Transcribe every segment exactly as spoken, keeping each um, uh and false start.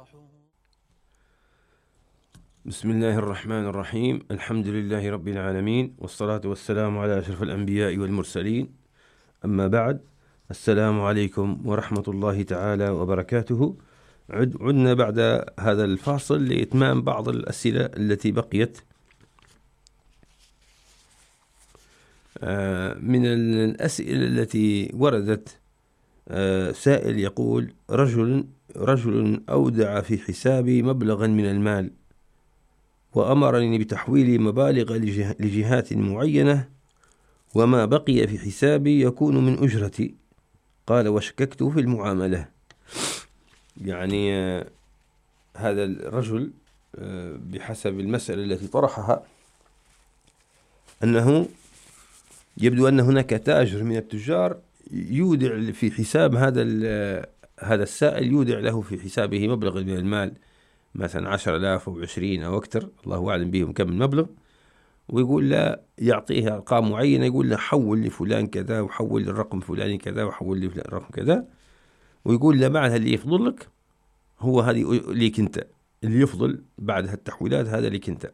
بسم الله الرحمن الرحيم. الحمد لله رب العالمين، والصلاة والسلام على أشرف الأنبياء والمرسلين، أما بعد. السلام عليكم ورحمة الله تعالى وبركاته. عد عدنا بعد هذا الفاصل لإتمام بعض الأسئلة التي بقيت. من الأسئلة التي وردت، سائل يقول: رجل رجل أودع في حسابي مبلغا من المال، وأمرني بتحويل مبالغ لجه لجهات معينة، وما بقي في حسابي يكون من أجرتي. قال: وشككت في المعاملة. يعني آه هذا الرجل آه بحسب المسألة التي طرحها أنه يبدو أن هناك تاجر من التجار يودع في حساب هذا هذا السائل، يودع له في حسابه مبلغ من المال، مثلا عشر آلاف أو عشرين أو أكثر، الله أعلم بهم كم المبلغ، ويقول لا، يعطيه أرقام معينة، يقول له حول لفلان كذا، وحول للرقم فلاني كذا، وحول للرقم كذا، ويقول له بعدها اللي يفضل لك هو هذه ليك أنت، اللي يفضل بعد هالتحويلات هذا ليك أنت.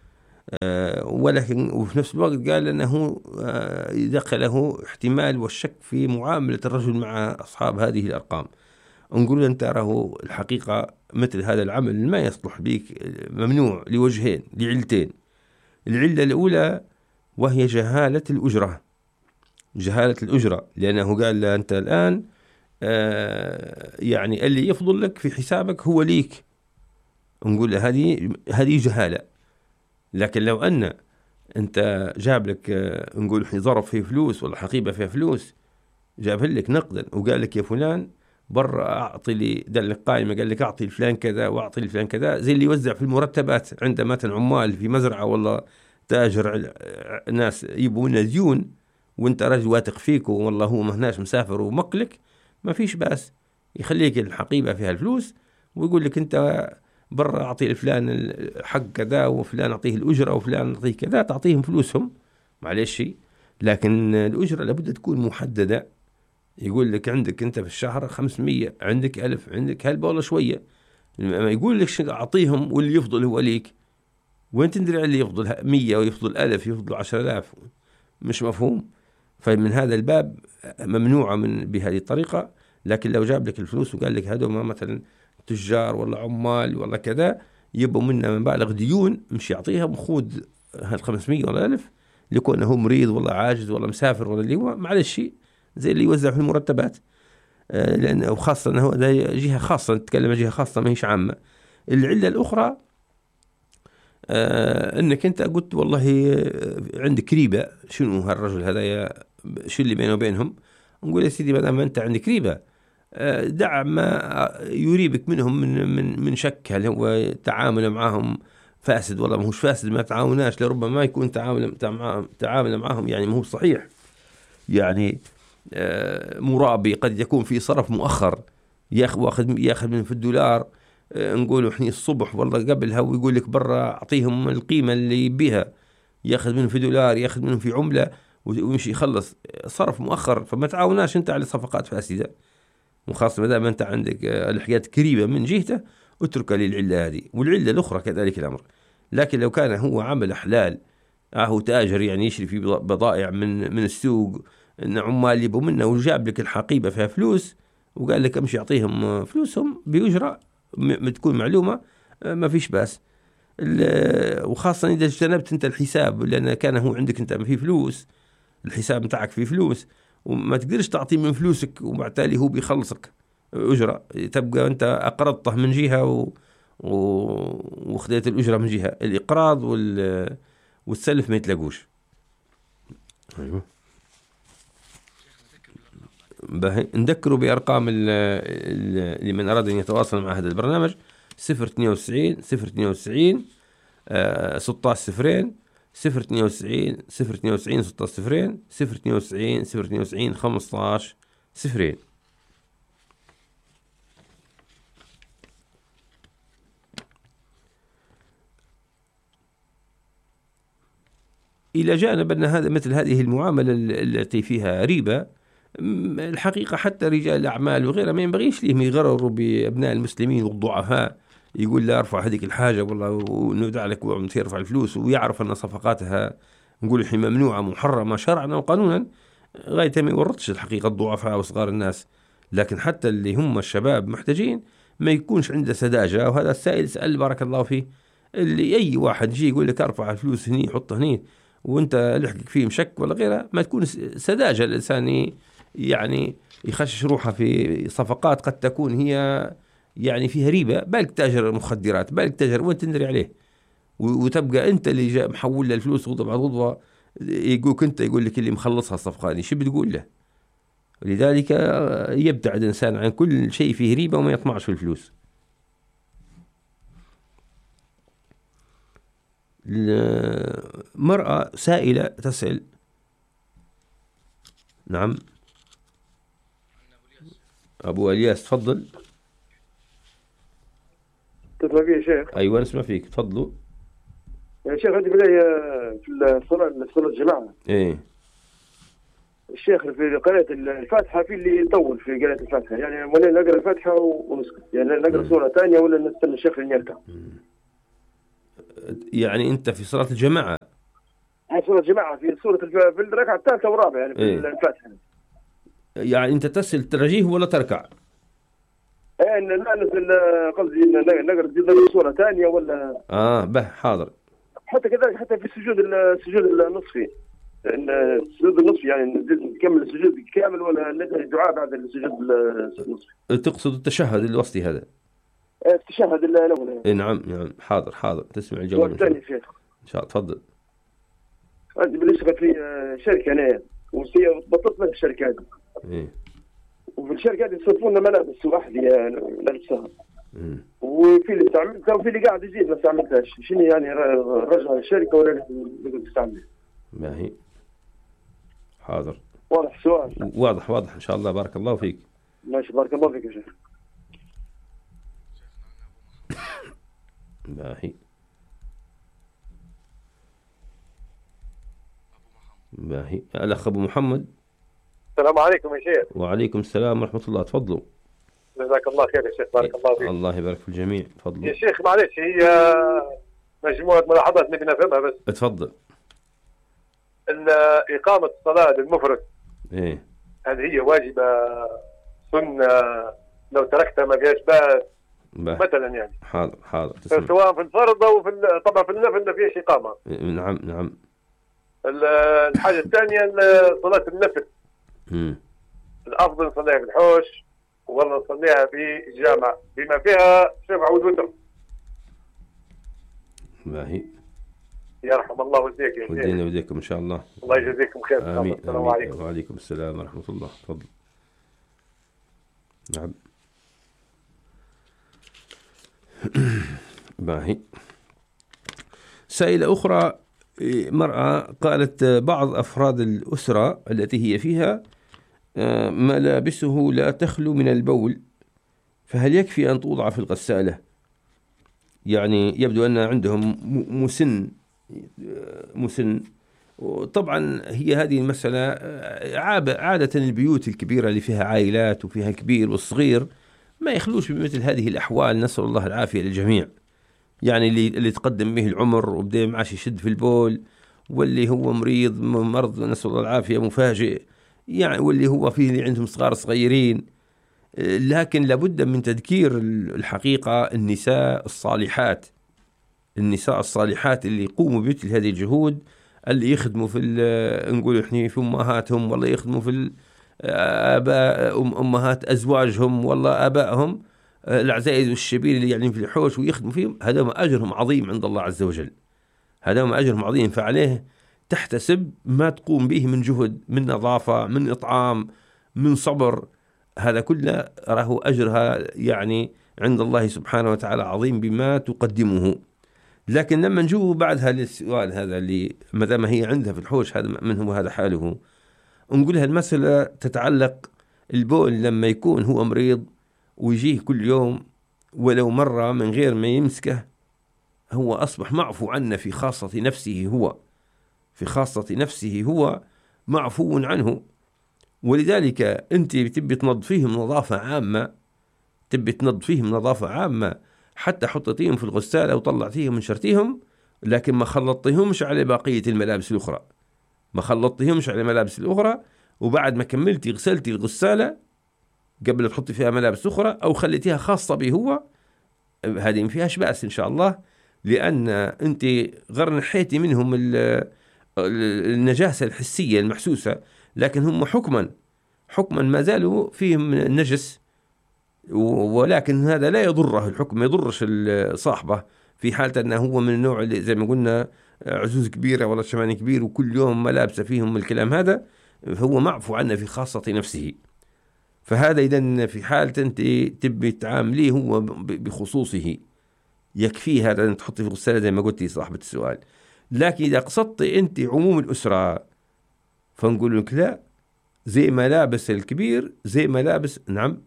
آه ولكن وفي نفس الوقت قال أنه آه دخله احتمال والشك في معاملة الرجل مع أصحاب هذه الأرقام. نقول أنت تراه الحقيقة مثل هذا العمل ما يصلح بك، ممنوع لوجهين، لعلتين. العلة الأولى وهي جهالة الأجرة، جهالة الأجرة، لأنه قال له أنت الآن آه يعني اللي يفضل لك في حسابك هو ليك. نقول له هذه هذه جهالة. لكن لو أن أنت جاب لك آه نقول ظرف فيه فلوس ولا حقيبة فيها فلوس، جاب لك نقدا وقال لك يا فلان برا أعطي لي، دل لك قائمة قال لك أعطي لفلان كذا وأعطي لفلان كذا، زي اللي يوزع في المرتبات عند مثلا عمال في مزرعة ولا تاجر، ناس يبوا لنا ديون، وانت رجل واثق فيك والله هو مهناش مسافر ومقلك، ما فيش باس يخليك الحقيبة فيها الفلوس، ويقول لك انت برا أعطي لفلان حق كذا، وفلان أعطيه الأجرة، وفلان أعطيه كذا، تعطيهم فلوسهم معلش. لكن الأجرة لابد تكون محددة. يقول لك عندك انت في الشهر خمسمية، عندك ألف، عندك هلبة ولا شوية، ما يقول لك أعطيهم واللي يفضل هو ليك، وين تندري اللي يفضل مية ويفضل ألف يفضل عشر آلاف؟ مش مفهوم. فمن هذا الباب ممنوعة من بهذه الطريقة. لكن لو جاب لك الفلوس وقال لك هذول مثلا تجار ولا عمال ولا كذا يبقوا منا مبالغ ديون، مش يعطيها بخود هالخمسمية ولا ألف لكونه مريض ولا عاجز ولا مسافر ولا اللي هو معلش، زي اللي يوزع في المرتبات. آه لأنه خاصة أنه جهة خاصة، نتكلم جهة خاصة ما هيش عامة. العلة الأخرى آه انك انت قلت والله عندك ريبة. شنو هالرجل هذا، شو اللي بينه وبينهم؟ نقول يا سيدي ما انت عندك ريبة، آه دع ما يريبك منهم من من من شك، هل هو تعامل معهم فاسد ولا ما هوش فاسد، ما تعاوناش، لربما ما يكون تعامل تعامل معهم يعني ما هو صحيح، يعني آه مرابي، قد يكون في صرف مؤخر، ياخذ ياخذ من في الدولار، نقولوا احنا الصبح والله قبلها، ويقول لك برا اعطيهم القيمة اللي يبيها، ياخذ منهم في دولار، ياخذ منهم في عملة، ويمشي يخلص صرف مؤخر. فما تعاوناش انت على صفقات فاسدة، وخاصة ما دام انت عندك الحاجات قريبة من جهته، اترك للعلة هذه. والعلة الاخرى كذلك الامر. لكن لو كان هو عمل حلال، هو تاجر يعني يشري في بضائع من من السوق، ان عمال يبوا منه، وجاب لك الحقيبة فيها فلوس وقال لك امشي يعطيهم فلوسهم بأجرة تكون معلومة، ما فيش باس. وخاصة إذا اجتنبت أنت الحساب، لأن كان هو عندك أنت ما في فلوس، الحساب متاعك فيه فلوس، وما تقدرش تعطي من فلوسك وبالتالي هو بيخلصك أجرة، تبقى أنت أقرضته من جهة و... و... وخذيت الأجرة من جهة. الإقراض وال... والسلف ما يتلاقوش. أيوه. نذكروا بأرقام اللي من أراد أن يتواصل مع هذا البرنامج: صفر اثنين وتسعين صفر اثنين وتسعين ستة عشر صفرين، صفر اثنين وتسعين صفر اثنين وتسعين ستة عشر صفرين، صفر اثنين وتسعين صفر اثنين وتسعين خمسة عشر صفرين. إلى جانب أن هذا مثل هذه المعاملة التي فيها ريبة، الحقيقة حتى رجال الأعمال وغيرها ما ينبغيش لهم يغرروا بأبناء المسلمين والضعفاء، يقول لا ارفع هذيك الحاجة والله وندع لك ومتى يرفع الفلوس، ويعرف أن صفقاتها نقول إحنا ممنوعة محرمة شرعا وقانونا، غاية ما يورطش الحقيقة الضعفاء وصغار الناس. لكن حتى اللي هم الشباب محتاجين ما يكونش عنده سذاجة. وهذا السائل سأل بارك الله فيه، اللي أي واحد يجي يقول لك ارفع الفلوس هني حط هني وانت لحقك فيه مشك ولا غيره، ما تكون سذاجة الإنسان يعني يخشش روحه في صفقات قد تكون هي يعني فيها ريبة، بالك تاجر مخدرات، بالك تاجر وانت تندري عليه، وتبقى انت اللي جاء محول له الفلوس غضب بعد غضبة، يقولك انت يقول لك اللي مخلصها الصفقة دي، شو بتقول له؟ لذلك يبتعد الإنسان عن كل شيء فيه ريبة وما يطمعش في الفلوس. المرأة سائلة تسأل. نعم أبو الياس تفضل. تسمع فيه يا شيخ؟ أيوة نسمع فيك تفضلوا يا شيخ. عندي بلاي في الصلاة صلاة الجماعة. إيه الشيخ في قراءة الفاتحة في اللي يطول في قراءة الفاتحة، يعني ولا نقرأ الفاتحة ونسكت، يعني نقرأ سورة ثانية ولا نستنى الشيخ اللي يركع. يعني أنت في صلاة الجماعة؟ في صلاة الجماعة في سورة الف... في الركعة الثالثة والرابعة يعني في إيه؟ الفاتحة. يعني أنت تسل ترجيه ولا تركع؟ إيه لا نزل قصدي نقرأ نقرأ سورة ثانية ولا. آه به حاضر. حتى كذلك حتى في السجود السجود النصفي، السجود النصفي يعني نكمل السجود كامل ولا ندعي الدعاء بعد السجود النصفي؟ تقصد التشهد الوسطي هذا؟ التشهد الأول. إيه نعم نعم حاضر حاضر تسمع الجواب الثاني شيخ إن شاء الله تفضل. عندي بالنسبة في شركة أنا وسي بطلت من الشركة هذه. إيه. وفي الشركة هذه يصرفونا ملابس وأحذية نلبسها. وفي اللي استعملتها وفي اللي قاعد يزيد ما استعملتهاش، شنو يعني رجع الشركة ولا نقدر نستعملها؟ ما هي حاضر. واضح السؤال؟ واضح واضح إن شاء الله بارك الله فيك. ماشي بارك الله فيك يا شيخ. ما هي ما هي الأخ أبو محمد. السلام عليكم يا شيخ. وعليكم السلام ورحمة الله تفضلوا. جزاك الله خير يا شيخ بارك الله فيك. الله يبارك في الجميع تفضلوا. يا شيخ معلش هي مجموعة ملاحظات نبي نفهمها بس. اتفضل. إقامة الصلاة للمفرد إيه هل هي واجبة سنة لو تركتها ما فيهاش بأس مثلا يعني؟ حاضر حاضر تسمع. سواء في الفرض أو في طبعا في النفل ما فيهاش إقامة. نعم نعم. الحاجة الثانية صلاة النفل. امم الأفضل نصليها في الحوش ولا نصليها في الجامع بما فيها شفع والوتر. ما هي يرحم الله والديك يا شيخ. ودينا وديكم إن شاء الله. الله يجزيكم خير. آمين. السلام آمين. عليكم. وعليكم السلام ورحمة الله تفضل. نعم. ما هي سائلة أخرى، مرأة قالت بعض أفراد الأسرة التي هي فيها ملابسه لا تخلو من البول، فهل يكفي أن توضع في الغسالة؟ يعني يبدو أن عندهم مسن مسن طبعا هي هذه المسألة عادة البيوت الكبيرة اللي فيها عائلات وفيها الكبير والصغير ما يخلوش بمثل هذه الأحوال، نسأل الله العافية للجميع. يعني اللي اللي تقدم به العمر وبدأ معاش يشد في البول، واللي هو مريض مرض نسأل الله العافية مفاجئ، يعني واللي هو فيه اللي عندهم صغار صغيرين. لكن لابد من تذكير الحقيقة النساء الصالحات النساء الصالحات اللي يقوموا بمثل هذه الجهود، اللي يخدموا في نقول احنا في امهاتهم، ولا يخدموا في اباء امهات ازواجهم، ولا ابائهم العزائز والشبيل اللي يعني في الحوش ويخدموا فيهم، هذا اجرهم عظيم عند الله عز وجل. هذا اجرهم عظيم، فعليه تحتسب ما تقوم به من جهد، من نظافة، من اطعام، من صبر، هذا كله راه اجرها يعني عند الله سبحانه وتعالى عظيم بما تقدمه. لكن لما نجوه بعدها للسؤال هذا اللي ماذا ما هي عندها في الحوش هذا من هو هذا حاله، نقولها المسألة تتعلق البول لما يكون هو مريض ويجيه كل يوم ولو مرة من غير ما يمسكه، هو أصبح معفو عنه في خاصة نفسه، هو في خاصة نفسه هو معفو عنه، ولذلك أنت تبي تنظفيهم نظافة عامة، تبي تنظفيهم نظافة عامة حتى حطيتيهم في الغسالة وطلعتيهم ونشرتيهم، لكن ما خلطتيهمش على بقية الملابس الأخرى، ما خلطتيهمش على الملابس الأخرى، وبعد ما كملتي غسلتي الغسالة قبل تحطي فيها ملابس أخرى أو خليتيها خاصة به هو، هذه ما فيهاش بأس إن شاء الله، لأن أنت غير نحيتي منهم النجاسة الحسية المحسوسة، لكن هم حكما حكما ما زالوا فيهم النجس، ولكن هذا لا يضره، الحكم ما يضرش صاحبه في حالة أنه هو من النوع اللي زي ما قلنا عزوز كبيرة ولا شماني كبير وكل يوم ملابسه فيهم الكلام هذا، هو معفو عنه في خاصة نفسه. فهذا إذن في حالة أنت تبي تعامليه هو بخصوصه يكفي هذا أن تحطي في الغسالة زي ما قلتي صاحبة السؤال. لكن إذا قصدت أنت عموم الأسرة فنقول لك لا، زي ملابس الكبير زي ملابس. نعم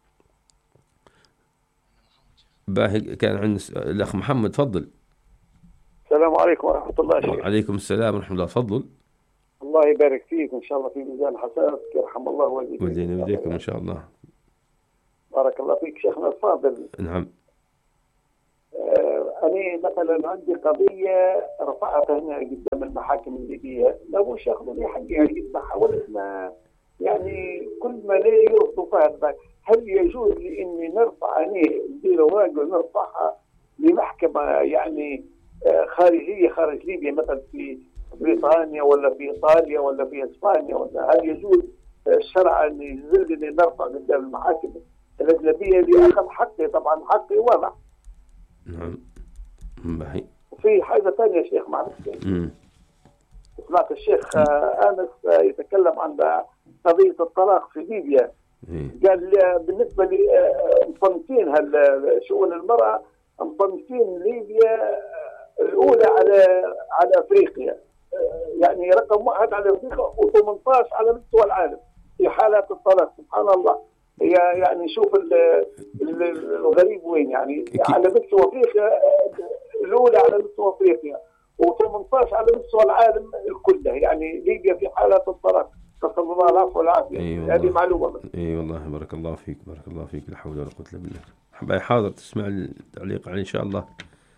باهي. كان عند الأخ محمد، تفضل. السلام عليكم ورحمة الله. شيخ وعليكم السلام ورحمة الله، تفضل. الله يبارك فيك، إن شاء الله في ميزان حسناتك، يرحم الله والديك والدينا ويديكم إن شاء الله. بارك الله فيك شيخنا الفاضل. نعم. آه أنا مثلا عندي قضية رفعتها هنا قدام المحاكم الليبية، لو ياخذوا لي حقي يذبحها ولا ما، يعني كل ما لا يرفضوا فيها. هل يجوز لي إني نرفع أنا ندير أوراق ونرفعها لمحكمة يعني خارجية خارج ليبيا، مثلا في بريطانيا ولا في إيطاليا ولا في إسبانيا، ولا هل يجوز شرعا أن يجوز لي نرفع قدام المحاكم الأجنبية لأخذ حقي؟ طبعا حقي واضح. نعم. باهي. وفي حاجة ثانية يا شيخ، معلش. سمعت الشيخ آنس يتكلم عن قضية الطلاق في ليبيا. قال بالنسبة لمصنفين شؤون المرأة، مصنفين ليبيا الأولى على على أفريقيا، يعني رقم واحد على أفريقيا وثمانية عشر على مستوى العالم في حالات الطلاق. سبحان الله. هي يعني شوف الغريب وين، يعني على مستوى أفريقيا الأولى على مستوى أفريقيا وثمانية عشر على مستوى العالم كله، يعني ليبيا في حالات الطلاق. نسأل الله العفو والعافية. أيوة هذه معلومة. اي أيوة والله. بارك الله فيك، بارك الله فيك. لا حول ولا قوة إلا بالله. حبايبي حاضر تسمع التعليق عليه إن شاء الله.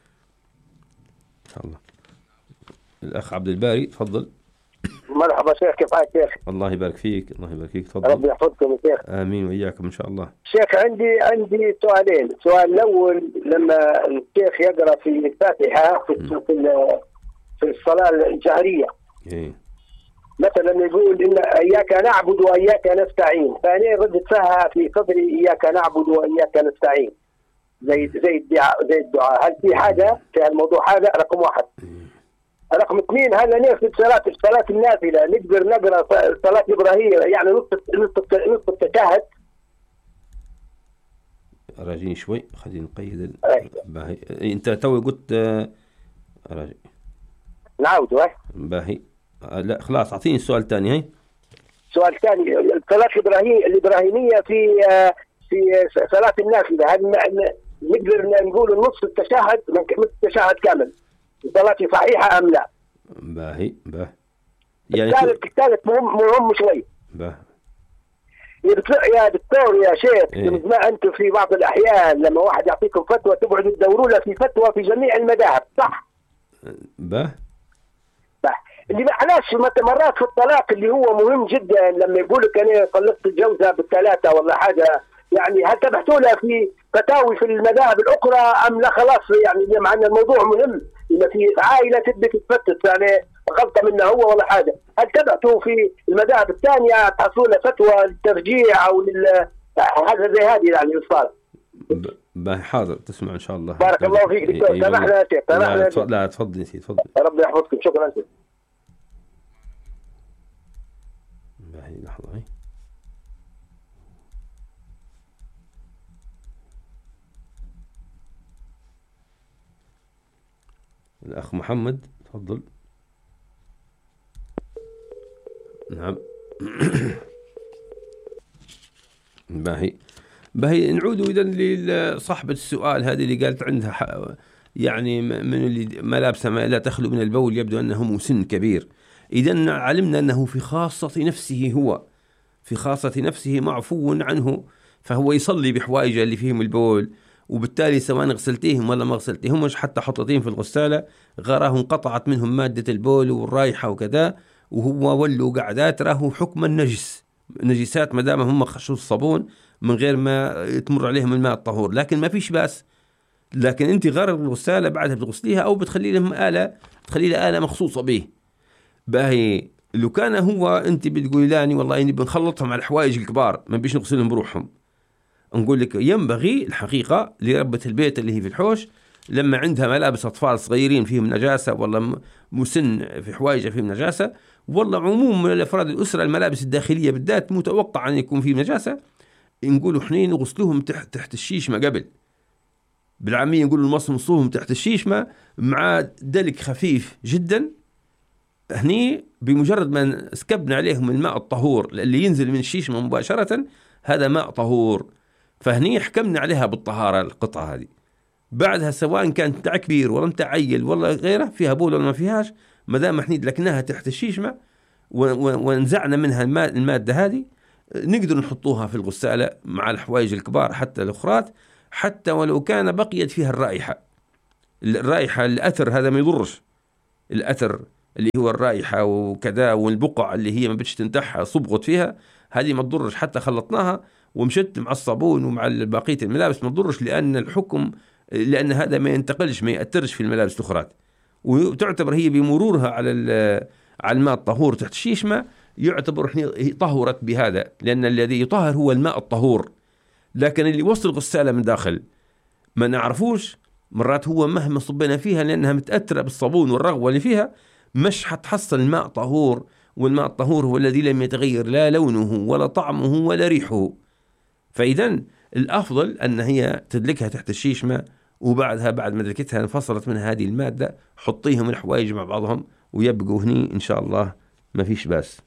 إن شاء الله. الأخ عبد الباري، تفضل. مرحبا شيخ، كيف حالك شيخ؟ الله يبارك فيك، الله يبارك فيك، تفضل. ربي يحفظكم يا شيخ. آمين وإياكم إن شاء الله. شيخ عندي عندي سؤالين. السؤال الأول، لما الشيخ يقرأ في الفاتحة في في الصلاة الجهرية، إيه. مثلا يقول إن إياك نعبد وإياك نستعين، فأنا ردت فيها في صدري إياك نعبد وإياك نستعين زي زي الدعاء زي الدعاء. هل في حاجة في الموضوع هذا؟ رقم واحد. رقم اثنين، هل نقصد صلاة صلاة النافلة نقدر نقرأ صلاة إبراهيم يعني نص نص نص التشهد؟ راجعني شوي، خلينا نقيد. باهي. أنت توي قلت راجع. نعود واحد. باهي. لا خلاص، أعطيني السؤال الثاني. هاي السؤال الثاني، الصلاة الإبراهيم الإبراهيمية في في صلاة النافلة، هل نقدر نقول نص التشهد نص التشهد كامل صلاتي صحيحة أم لا؟ باهي. باهي. يعني الثالث الثالث مهم مهم شوي. باهي. يا دكتور يا شيخ، إيه؟ ما أنتم في بعض الأحيان لما واحد يعطيكم فتوى تقعدوا تدوروا له في فتوى في جميع المذاهب، صح؟ باهي. اللي علاش مرات في الطلاق اللي هو مهم جدا، لما يقول لك انا طلقت الجوزه بالثلاثه ولا حاجه، يعني هل تبحثوا لها في فتاوي في المذاهب الاخرى ام لا؟ خلاص يعني مع ان الموضوع مهم، اذا في عائله تبي تتفتت يعني غلطه منه هو ولا حاجه، هل تبحثوا في المذاهب الثانيه تحصلوا لها فتوى للترجيع او لل حاجه زي هذه يعني للصالح؟ باهي. حاضر تسمع ان شاء الله. بارك الله فيك دكتور. سامحنا يا شيخ. سامحنا. لا تفضل يا سيدي، تفضل. ربي يحفظكم. شكرا لك. باهي. لحظة. هاي الأخ محمد، تفضل. نعم. باهي. باهي. نعود إذا لصاحبة السؤال هذه اللي قالت عندها يعني من اللي ملابسها لا تخلو من البول، يبدو أنه مسن كبير. إذا علمنا أنه في خاصة نفسه هو، في خاصة نفسه معفو عنه، فهو يصلي بحوايجه اللي فيهم البول، وبالتالي سواء غسلتيهم ولا ما غسلتيهم مش حتى حطيتيهم في الغسالة غراه انقطعت منهم مادة البول والرايحة وكذا، وهو ولوا قعدات راهو حكم النجس نجسات ما دام هم خشوا الصابون من غير ما تمر عليهم الماء الطهور، لكن ما فيش باس. لكن انت غرق الغسالة بعدها بتغسليها او بتخلي لهم آلة، تخلي لها آلة مخصوصة به. باهي لو كان هو انت بتقولي لاني والله اني بنخلطهم على الحوايج الكبار ما بيش نغسلهم بروحهم، نقول لك ينبغي الحقيقة لربة البيت اللي هي في الحوش لما عندها ملابس أطفال صغيرين فيهم نجاسة ولا مسن في حوايجه فيهم نجاسة، والله عموم من الأفراد الأسرة الملابس الداخلية بالذات متوقع أن يكون فيه نجاسة، نقولوا حنين نغسلوهم تحت تحت الشيشمة قبل، بالعامية نقولوا نمصمصوهم تحت الشيشمة مع دلك خفيف جدا. هني بمجرد ما سكبنا عليهم الماء الطهور اللي ينزل من الشيشمة مباشرة هذا ماء طهور، فهني حكمنا عليها بالطهارة القطعة هذه. بعدها سواء كانت متاع كبير ولا متاع عيل ولا غيره فيها بول ولا ما فيهاش، ما دام احنا دلكناها تحت الشيشمة ونزعنا منها المادة هذه نقدر نحطوها في الغسالة مع الحوايج الكبار حتى الأخرات، حتى ولو كان بقيت فيها الرائحة. الرائحة الأثر هذا ما يضرش، الأثر اللي هو الرائحة وكذا والبقع اللي هي ما بدش تنتحها صبغت فيها هذه ما تضرش، حتى خلطناها ومشت مع الصابون ومع بقية الملابس ما تضرش، لأن الحكم لأن هذا ما ينتقلش ما يأثرش في الملابس الأخرى، وتعتبر هي بمرورها على على الماء الطهور تحت الشيشمة يعتبر هي طهرت بهذا، لأن الذي يطهر هو الماء الطهور. لكن اللي وصل غسالة من داخل ما نعرفوش مرات هو مهما صبنا فيها لأنها متأثرة بالصابون والرغوة اللي فيها مش حتحصل الماء طهور، والماء الطهور هو الذي لم يتغير لا لونه ولا طعمه ولا ريحه. فإذن الأفضل أن هي تدلكها تحت الشيشمة، وبعدها بعد ما دلكتها انفصلت من هذه المادة حطيهم الحوايج مع بعضهم ويبقوا هني إن شاء الله ما فيش باس.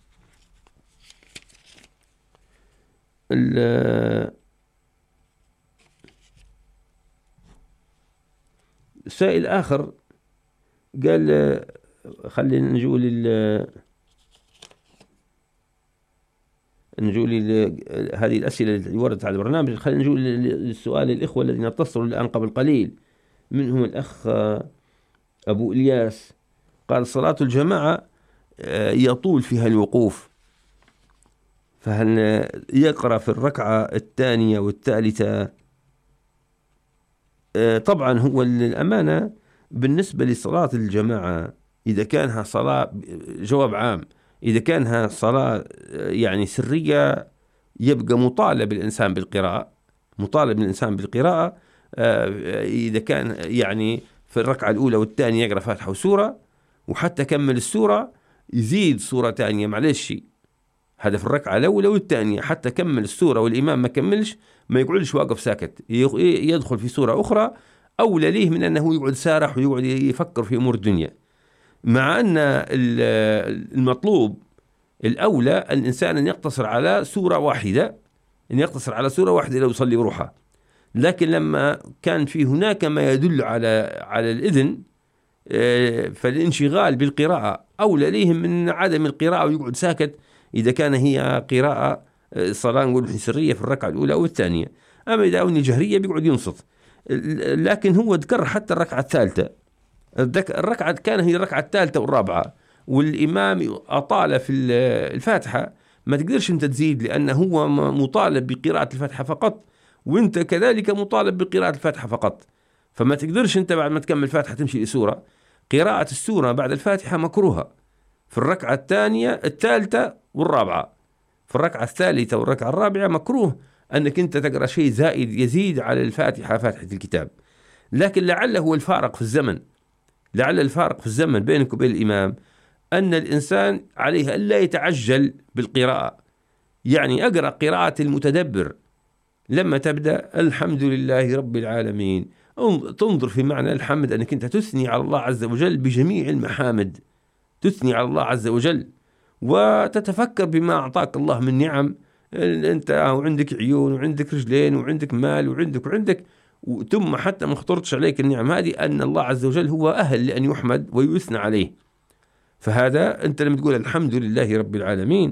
السائل آخر قال خلينا نقول نقول هذه الأسئلة التي وردت على البرنامج، خلينا نقول للسؤال الإخوة الذين اتصلوا الآن قبل قليل، منهم الأخ أبو إلياس قال صلاة الجماعة يطول فيها الوقوف، فهل يقرأ في الركعة الثانية والثالثة؟ طبعا هو الأمانة بالنسبة لصلاة الجماعة إذا كانها صلاة جواب عام، إذا كانها صلاة يعني سرية يبقى مطالب الإنسان بالقراءة، مطالب الإنسان بالقراءة. إذا كان يعني في الركعة الأولى والثانية يقرأ فاتحة وسورة، وحتى كمل السورة يزيد سورة ثانية معلش، هذا في الركعة الأولى والثانية حتى كمل السورة والإمام ما كملش ما يقعدش واقف ساكت، يدخل في سورة أخرى أولى ليه من أنه يقعد سارح ويقعد يفكر في أمور الدنيا. مع أن المطلوب الأولى الإنسان أن يقتصر على سورة واحدة، أن يقتصر على سورة واحدة لو يصلي بروحها. لكن لما كان في هناك ما يدل على على الإذن فالانشغال بالقراءة أولى ليهم من عدم القراءة ويقعد ساكت إذا كان هي قراءة صلاة نقول سرية في الركعة الأولى أو الثانية. أما إذا أولي جهرية بيقعد ينصت. لكن هو ذكر حتى الركعة الثالثة، الركعة كان هي الركعة الثالثة والرابعة والإمام أطال في الفاتحة، ما تقدرش أنت تزيد لأنه هو مطالب بقراءة الفاتحة فقط، وأنت كذلك مطالب بقراءة الفاتحة فقط، فما تقدرش أنت بعد ما تكمل الفاتحة تمشي لسورة. قراءة السورة بعد الفاتحة مكروهة في الركعة الثانية الثالثة والرابعة. في الركعة الثالثة والركعة الرابعة مكروه أنك أنت تقرأ شيء زائد يزيد على الفاتحة فاتحة الكتاب. لكن لعله هو الفارق في الزمن، لعل الفارق في الزمن بينك وبين الإمام أن الإنسان عليه ألا يتعجل بالقراءة، يعني أقرأ قراءة المتدبر لما تبدأ الحمد لله رب العالمين، تنظر في معنى الحمد أنك أنت تثني على الله عز وجل بجميع المحامد، تثني على الله عز وجل وتتفكر بما أعطاك الله من نعم، أنت وعندك عيون وعندك رجلين وعندك مال وعندك وعندك ثم حتى ما خطرتش عليك النعم هذه أن الله عز وجل هو أهل لأن يحمد ويثنى عليه. فهذا أنت لما تقول الحمد لله رب العالمين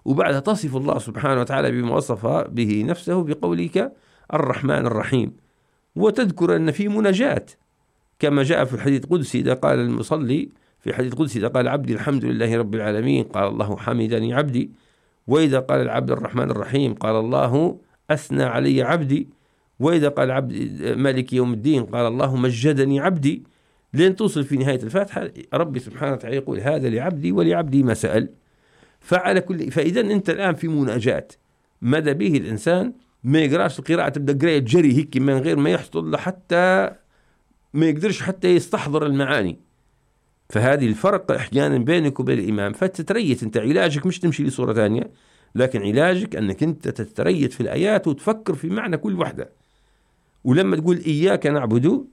وبعدها تصف الله سبحانه وتعالى بما وصف به نفسه بقولك الرحمن الرحيم، وتذكر أن في مناجاة كما جاء في الحديث القدسي إذا قال المصلي في الحديث القدسي إذا قال عبدي الحمد لله رب العالمين قال الله حمدني عبدي، وإذا قال العبد الرحمن الرحيم قال الله أثنى علي عبدي، وإذا قال عبد مالك يوم الدين قال الله مجدني عبدي، لين توصل في نهاية الفاتحة ربي سبحانه وتعالى يقول هذا لعبدي ولعبدي ما سأل. فعلى كل فإذا أنت الآن في مناجاة ماذا به الإنسان ما يقراش القراءة تبدأ قراءة جري هيك من غير ما يحصل له حتى ما يقدرش حتى يستحضر المعاني. فهذه الفرق أحيانا بينك وبين الإمام، فتتريث أنت. علاجك مش تمشي لصورة ثانية، لكن علاجك أنك أنت تتريث في الآيات وتفكر في معنى كل واحدة. ولما تقول إياك نعبد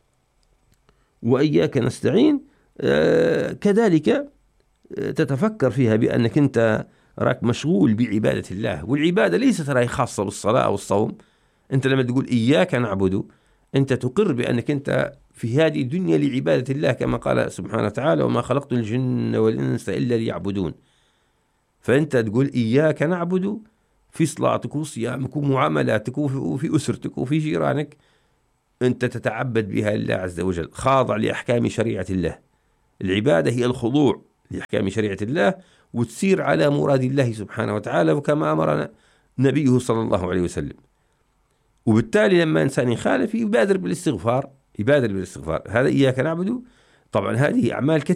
وإياك نستعين آه كذلك آه تتفكر فيها بأنك أنت راك مشغول بعبادة الله، والعبادة ليست راهي خاصة بالصلاة أو الصوم. أنت لما تقول إياك نعبد أنت تقر بأنك أنت في هذه الدنيا لعبادة الله، كما قال سبحانه وتعالى وما خلقت الجن والإنس إلا ليعبدون. فأنت تقول إياك نعبد في صلاتك وصيامك ومعاملاتك وفي أسرتك وفي جيرانك، أنت تتعبد بها لله عز وجل، خاضع لأحكام شريعة الله. العبادة هي الخضوع لأحكام شريعة الله وتسير على مراد الله سبحانه وتعالى وكما أمرنا نبيه صلى الله عليه وسلم. وبالتالي لما إنسان يخالف يبادر بالاستغفار، يبادر بالاستغفار. هذا إياك نعبد. طبعا هذه أعمال كثيرة